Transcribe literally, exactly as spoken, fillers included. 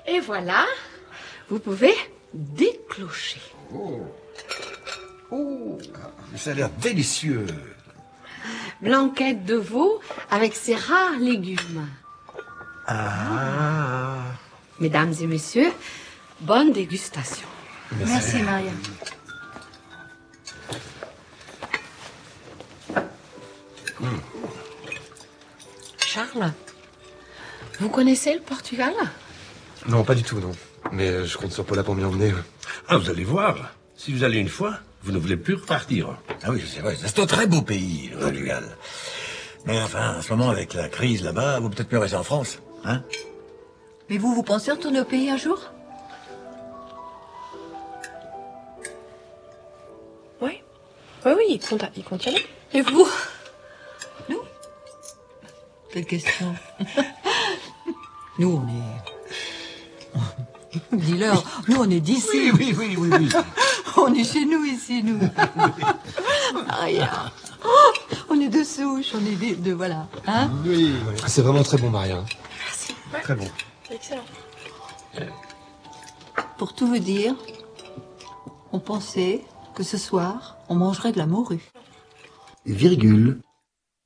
Et voilà, vous pouvez déclocher. Oh, oh, ça a l'air délicieux. Blanquette de veau avec ses rares légumes. Ah. Mesdames et messieurs, bonne dégustation. Merci, Merci Maria. Mmh. Charles, vous connaissez le Portugal? Non, pas du tout, non. Mais je compte sur Paula pour m'y emmener. Ah, vous allez voir. Si vous allez une fois, vous ne voulez plus repartir. Ah oui, c'est vrai. C'est un très beau pays, le Portugal. Mais enfin, en ce moment, avec la crise là-bas, vous peut-être mieux rester en France, hein? Mais vous, vous pensez retourner au pays un jour? Oui. Oui, oui, il compte, il compte y aller. Et vous? Nous? Quelle question? Nous, on est... Dis-leur, nous, on est d'ici. Oui, oui, oui, oui, oui. On est chez nous, ici, nous. Rien. Oh, on est de souche, on est de... de voilà. Hein? Oui, oui. C'est vraiment très bon, Maria. Merci. Très bon. Excellent. Pour tout vous dire, on pensait que ce soir, on mangerait de la morue. Virgule.